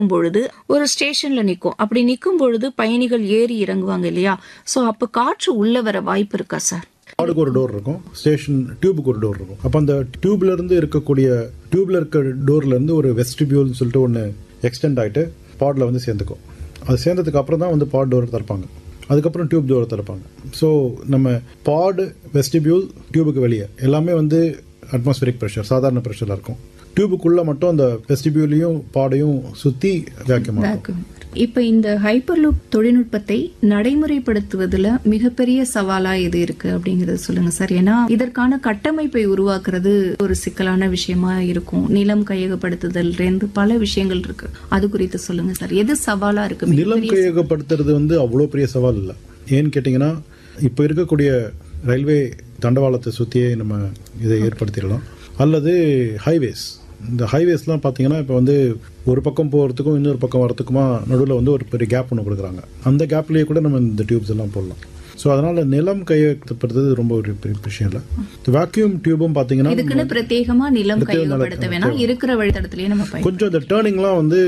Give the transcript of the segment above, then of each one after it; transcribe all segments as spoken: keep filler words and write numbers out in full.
பொழுது ஒரு ஸ்டேஷன்ல நிக்கும். அப்படி நிக்கும் பொழுது பயணிகள் ஏறி இறங்குவாங்க இல்லையா? சோ அப்ப காற்று உள்ள வர வாய்ப்பு இருக்கா சார்? பாடுக்கு ஒரு டோர் இருக்கும், ஸ்டேஷன் டியூபுக்கு ஒரு டோர் இருக்கும். அப்போ அந்த டியூப்ல இருந்து இருக்கக்கூடிய டியூப்ல இருக்க டோர்ல இருந்து ஒரு வெஸ்டிபியூல்னு சொல்லிட்டு ஒன்று எக்ஸ்டெண்ட் ஆகிட்டு பாட்ல வந்து சேர்ந்துக்கும். அது சேர்ந்ததுக்கு அப்புறம் தான் வந்து பாட் டோர் திறப்பாங்க. அதுக்கப்புறம் டியூப் டோரை திறப்பாங்க. ஸோ நம்ம பாடு வெஸ்டிபியூல் டியூபுக்கு வெளியே எல்லாமே வந்து அட்மாஸ்பியரிக் ப்ரெஷர், சாதாரண ப்ரெஷராக இருக்கும். டியூபுக்குள்ள மட்டும் அந்த வெஸ்டிபியூலையும் பாடையும் சுற்றி வேக்யூம் ஆகும். இப்ப இந்த ஹைப்பர்லூப் தொழில்நுட்பத்தை நடைமுறைப்படுத்துவதில் மிகப்பெரிய சவாலா எது இருக்கு அப்படிங்கறது சொல்லுங்க சார். ஏன்னா இதற்கான கட்டமைப்பை உருவாக்குறது ஒரு சிக்கலான விஷயமா இருக்கும். நிலம் கையகப்படுத்துதல் இருந்து பல விஷயங்கள் இருக்கு. அது குறித்து சொல்லுங்க சார். எது சவாலா இருக்கு? நிலம் கையகப்படுத்துறது வந்து அவ்வளோ பெரிய சவால் இல்லை. ஏன்னு கேட்டீங்கன்னா இப்போ இருக்கக்கூடிய ரயில்வே தண்டவாளத்தை சுற்றியே நம்ம இதை ஏற்படுத்திடலாம். அல்லது ஹைவேஸ், இந்த ஹைவேஸ்லாம் பார்த்தீங்கன்னா இப்போ வந்து ஒரு பக்கம் போகிறதுக்கும் இன்னொரு பக்கம் வரத்துக்குமா நடுவில் வந்து ஒரு பெரிய கேப் ஒன்று கொடுக்குறாங்க. அந்த கேப்லேயே கூட நம்ம இந்த டியூப்ஸ் எல்லாம் போடலாம். ஸோ அதனால நிலம் கையகப்படுத்துறது ரொம்ப ஒரு பெரிய விஷயம் இல்லை. வேக்யூம் டியூபும் பார்த்தீங்கன்னா இதுக்குன்னு பிரத்யேகமா நிலம் கையகப்படுத்த வேணாம், இருக்கிற வழித்தடத்திலேயே நம்ம கொஞ்சம் இந்த டேர்னிங்லாம் வந்து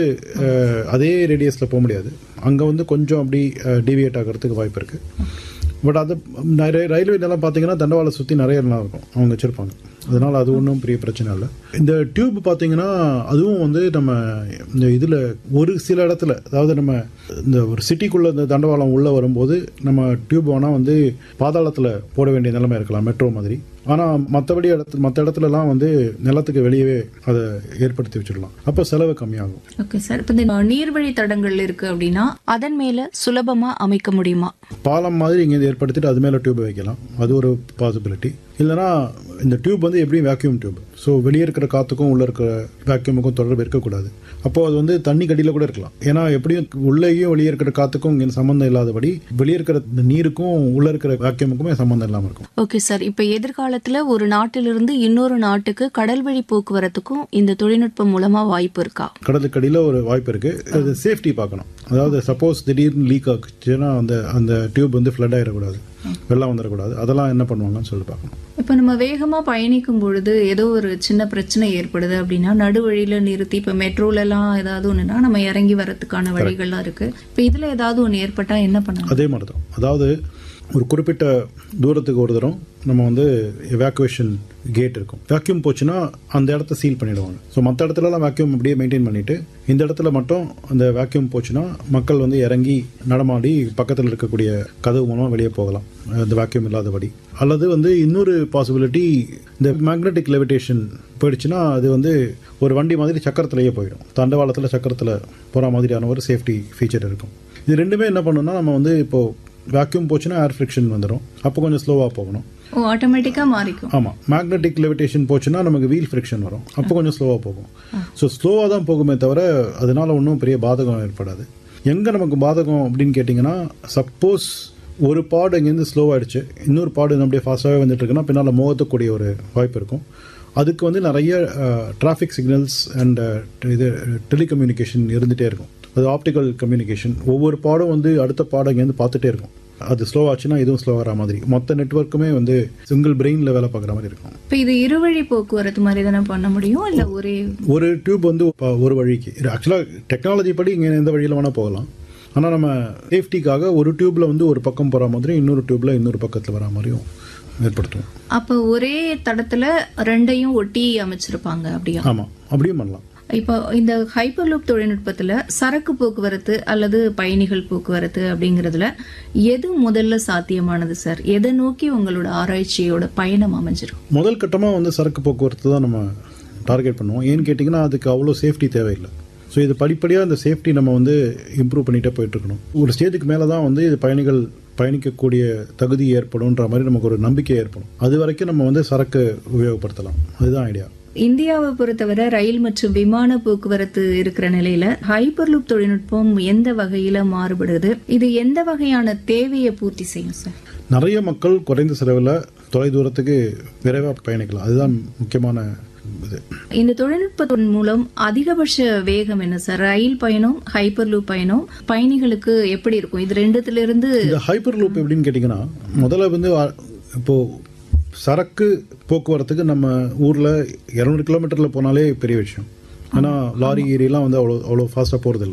அதே ரேடியஸில் போக முடியாது. அங்கே வந்து கொஞ்சம் அப்படி டிவியேட் ஆகிறதுக்கு வாய்ப்பு இருக்கு. பட் அது ரயில்வே நிலம் பார்த்தீங்கன்னா தண்டவாளை சுற்றி நிறைய நிலம் இருக்கும், அவங்க வச்சுருப்பாங்க. அதனால் அது ஒன்றும் பெரிய பிரச்சனை இல்லை. இந்த டியூப் பார்த்தீங்கன்னா அதுவும் வந்து நம்ம இந்த இதில் ஒரு சில இடத்துல, அதாவது நம்ம இந்த ஒரு சிட்டிக்குள்ளே இந்த தண்டவாளம் உள்ளே வரும்போது நம்ம டியூப் வேணால் வந்து பாதாளத்தில் போட வேண்டிய நிலைமை இருக்கலாம், மெட்ரோ மாதிரி. ஆனால் மற்றபடி இடத்து மற்ற இடத்துலலாம் வந்து நிலத்துக்கு வெளியவே அதை ஏற்படுத்தி வச்சிடலாம். அப்போ செலவு கம்மியாகும். Okay sir. இப்போ இந்த நீர்வழி தடங்கள் இருக்கு அப்படின்னா அதன் மேல சுலபமா அமைக்க முடியுமா? பாலம் மாதிரி இங்கே ஏற்படுத்திட்டு அது மேலே டியூப் வைக்கலாம், அது ஒரு பாசிபிலிட்டி. இல்லைனா இந்த டியூப் வந்து எப்படியும் வேக்யூம் டியூப். ஸோ வெளியே இருக்கிற காற்றுக்கும் உள்ளே இருக்கிற வேக்யூமுக்கும் தொடர்பு இருக்கக்கூடாது. அப்போது அது வந்து தண்ணி கடியில் கூட இருக்கலாம். ஏன்னா எப்படியும் உள்ளேயும் வெளியே இருக்கிற காற்றுக்கும் இங்கே சம்மந்தம் இல்லாதபடி வெளியே இருக்கிற நீருக்கும் உள்ளே இருக்கிற வேக்யூமுக்குமே சம்மந்தம் இல்லாமல் இருக்கும். Okay sir. இப்போ எதிர்காலத்தில் ஒரு நாட்டிலிருந்து இன்னொரு நாட்டுக்கு கடல் வழி போக்குவரத்துக்கும் இந்த தொழில்நுட்பம் மூலமாக வாய்ப்பு இருக்கா? கடலுக்கடியில் ஒரு வாய்ப்பு இருக்குது. அது சேஃப்டி பார்க்கணும். அதாவது சப்போஸ் திடீர்னு லீக் ஆகுச்சுன்னா அந்த அந்த டியூப் வந்து ஃப்ளட் ஆகிடக்கூடாது, வெள்ளம் வந்துடக்கூடாது. அதெல்லாம் என்ன பண்ணுவாங்கன்னு சொல்லி பார்க்கணும். இப்போ நம்ம வேகமாக பயணிக்கும் பொழுது ஏதோ ஒரு சின்ன பிரச்சனை ஏற்படுது அப்படின்னா நடுவழியில் நிறுத்தி, இப்போ மெட்ரோலலாம் ஏதாவது ஒன்றுனா நம்ம இறங்கி வரதுக்கான வழிகள்லாம் இருக்கு. இப்போ இதில் ஏதாவது ஒன்று ஏற்பட்டால் என்ன பண்ணலாம்? அதே மாதிரி தான். அதாவது ஒரு குறிப்பிட்ட தூரத்துக்கு ஒரு தரம் நம்ம வந்து எவாக்குவேஷன் கேட் இருக்கும். வேக்யூம் போச்சுன்னா அந்த இடத்த சீல் பண்ணிடுவாங்க. ஸோ மற்ற இடத்துலலாம் வேக்யூம் அப்படியே மெயின்டைன் பண்ணிட்டு இந்த இடத்துல மட்டும் அந்த வேக்யூம் போச்சுன்னா மக்கள் வந்து இறங்கி நடமாடி பக்கத்தில் இருக்கக்கூடிய கதவு மூலமாக வெளியே போகலாம், இந்த வேக்யூம் இல்லாதபடி. அல்லது வந்து இன்னொரு பாசிபிலிட்டி, இந்த மேக்னெட்டிக் லெவிடேஷன் போயிடுச்சுன்னா அது வந்து ஒரு வண்டி மாதிரி சக்கரத்திலேயே போயிடும். தண்டவாளத்தில் சக்கரத்தில் போகிற மாதிரியான ஒரு சேஃப்டி ஃபீச்சர் இருக்கும். இது ரெண்டுமே என்ன பண்ணணும்னா நம்ம வந்து இப்போது வேக்யூம் போச்சுன்னா ஏர் ஃப்ரிக்ஷன் வந்துடும், அப்போ கொஞ்சம் ஸ்லோவாக போகணும். ஓ, ஆட்டோமேட்டிக்காக மாறிக்கும். ஆமாம். மேக்னெட்டிக் லெவிடேஷன் போச்சுன்னா நமக்கு வீல் ஃப்ரிக்ஷன் வரும், அப்போ கொஞ்சம் ஸ்லோவாக போகும். ஸோ ஸ்லோவாக தான் போகுமே தவிர அதனால ஒன்றும் பெரிய பாதகம் ஏற்படாது. எங்கே நமக்கு பாதகம் அப்படின்னு கேட்டிங்கன்னா, சப்போஸ் ஒரு பாடு இங்கேருந்து ஸ்லோவாகிடுச்சு, இன்னொரு பாடு அப்படியே ஃபாஸ்ட்டாகவே வந்துட்டு இருக்குன்னா பின்னால் மோகத்தக்கூடிய ஒரு வாய்ப்பு இருக்கும். அதுக்கு வந்து நிறைய டிராஃபிக் சிக்னல்ஸ் அண்ட் இது டெலிகம்யூனிகேஷன் இருந்துகிட்டே இருக்கும். அது ஆப்டிக்கல் கம்யூனிகேஷன். ஒவ்வொரு பாடும் வந்து அடுத்த பாடம் இங்கேருந்து பார்த்துட்டே இருக்கும். அது ஸ்லோ ஆச்சுன்னா இதுவும் ஸ்லோ ஆகிற மாதிரி மொத்த நெட்வொர்க்குமே வந்து சிங்கிள் பிரெயினில் வேலை பார்க்குற மாதிரி இருக்கும். இப்போ இது இருவழி போக்குவரத்து மாதிரி தானே பண்ண முடியும், இல்லை ஒரே ஒரு டியூப் வந்து ஒரு வழிக்கு? ஆக்சுவலாக டெக்னாலஜி படி இங்கே எந்த வழியில் வேணால் போகலாம். ஆனால் நம்ம சேஃப்டிக்காக ஒரு டியூப்பில் வந்து ஒரு பக்கம் போகிற மாதிரி இன்னொரு டியூப்பில் இன்னொரு பக்கத்தில் வர மாதிரியும் ஏற்படுத்துவோம். அப்போ ஒரே தடத்தில் ரெண்டையும் ஒட்டி அமைச்சிருப்பாங்க அப்படியா? ஆமாம், அப்படியும் பண்ணலாம். இப்போ இந்த ஹைப்பர்லூப் தொழில்நுட்பத்துல சரக்கு போக்குவரத்து அல்லது பயணிகள் போக்குவரத்து அப்படிங்கறதுல எது முதல்ல சாத்தியமானது சார்? எதை நோக்கி உங்களோட ஆராய்ச்சியோட பயணம் அமைஞ்சிரும்? முதல் கட்டமா வந்து சரக்கு போக்குவரத்து தான் நம்ம டார்கெட் பண்ணுவோம். ஏன்னு கேட்டிங்கன்னா அதுக்கு அவ்வளோ சேஃப்டி தேவையில்லை. ஸோ இது படிப்படியாக அந்த சேஃப்டி நம்ம வந்து இம்ப்ரூவ் பண்ணிகிட்டே போயிட்டு இருக்கணும். ஒரு ஸ்டேஜுக்கு மேலே தான் வந்து இது பயணிகள் பயணிக்கக்கூடிய தகுதி ஏற்படும்ன்ற மாதிரி நமக்கு ஒரு நம்பிக்கை ஏற்படும். அது வரைக்கும் நம்ம வந்து சரக்கு உபயோகப்படுத்தலாம். அதுதான் ஐடியா. இந்தியாவை பொறுத்தவரை ரயில் மற்றும் விமான போக்குவரத்து இருக்கிற நிலையில ஹைப்பர்லூப் தொழில்நுட்பம் எந்த வகையில மாறுபடுது? இது எந்த வகையான தேவையை பூர்த்தி செய்யும் சார்? நிறைய மக்கள் குறைந்த செலவில் தொலை தூரத்துக்கு விரைவாக பயணிக்கலாம். அதுதான் முக்கியமான இது. இந்த தொழில்நுட்பத்தின் மூலம் அதிகபட்ச வேகம் என்ன சார்? ரயில் பயணம், ஹைப்பர்லூப் பயணம் பயணிகளுக்கு எப்படி இருக்கும்? இது ரெண்டுத்துல இருந்து இந்த ஹைப்பர்லூப் எப்படின்னு கேட்டீங்கன்னா, முதல்ல வந்து இப்போ சரக்கு போக்குவரத்துக்கு நம்ம ஊரில் இரநூறு கிலோமீட்டரில் போனாலே பெரிய விஷயம். ஏன்னா லாரி ஏரியெல்லாம் வந்து அவ்வளோ அவ்வளோ ஃபாஸ்ட்டாக போகிறது